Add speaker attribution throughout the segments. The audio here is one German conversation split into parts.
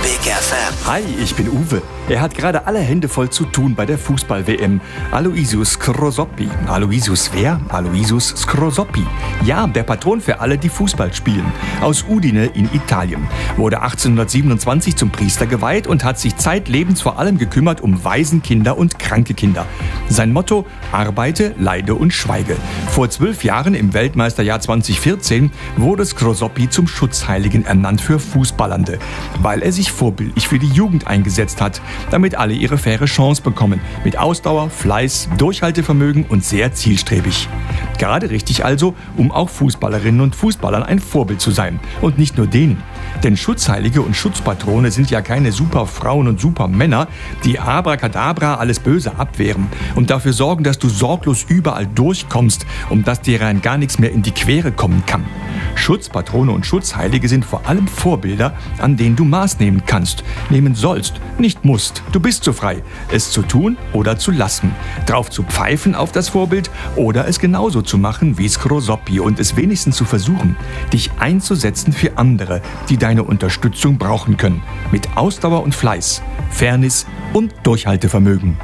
Speaker 1: Big FM.
Speaker 2: Hi, ich bin Uwe. Er hat gerade alle Hände voll zu tun bei der Fußball-WM. Aloysius Scrosoppi. Aloysius wer? Aloysius Scrosoppi. Ja, der Patron für alle, die Fußball spielen. Aus Udine in Italien. Wurde 1827 zum Priester geweiht und hat sich zeitlebens vor allem gekümmert um Waisenkinder und kranke Kinder. Sein Motto: Arbeite, leide und schweige. Vor 12 Jahren, im Weltmeisterjahr 2014, wurde Scrosoppi zum Schutzheiligen ernannt für Fußballernde, weil er sich vorbildlich für die Jugend eingesetzt hat, damit alle ihre faire Chance bekommen. Mit Ausdauer, Fleiß, Durchhaltevermögen und sehr zielstrebig. Gerade richtig also, um auch Fußballerinnen und Fußballern ein Vorbild zu sein. Und nicht nur denen. Denn Schutzheilige und Schutzpatrone sind ja keine Superfrauen und Supermänner, die abracadabra alles Böse abwehren und dafür sorgen, dass du sorglos überall durchkommst und dass dir rein gar nichts mehr in die Quere kommen kann. Schutzpatrone und Schutzheilige sind vor allem Vorbilder, an denen du Maß nehmen kannst, nehmen sollst, nicht musst. Du bist so frei, es zu tun oder zu lassen, drauf zu pfeifen auf das Vorbild oder es genauso zu machen wie Scrosoppi und es wenigstens zu versuchen, dich einzusetzen für andere, die deine Unterstützung brauchen können, mit Ausdauer und Fleiß, Fairness und Durchhaltevermögen.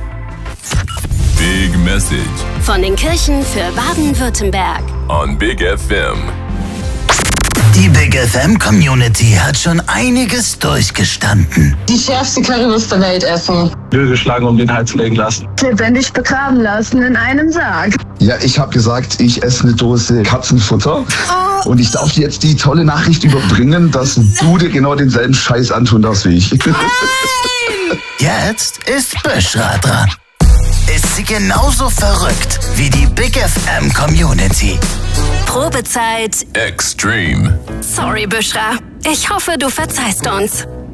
Speaker 3: Big Message
Speaker 4: Von den Kirchen für Baden-Württemberg.
Speaker 3: on Big FM.
Speaker 1: Die Big FM Community hat schon einiges durchgestanden.
Speaker 5: Die schärfste Currywurst der Welt essen.
Speaker 6: Geschlagen um den Hals legen lassen.
Speaker 7: Lebendig begraben lassen in einem Sarg.
Speaker 8: Ja, ich habe gesagt, ich esse eine Dose Katzenfutter. Und ich darf dir jetzt die tolle Nachricht überbringen, dass du dir genau denselben Scheiß antun darfst wie ich.
Speaker 1: Jetzt ist Büschra dran. Ist sie genauso verrückt wie die Big FM Community?
Speaker 4: Probezeit.
Speaker 3: Extreme.
Speaker 4: Sorry, Büschra. Ich hoffe, du verzeihst uns.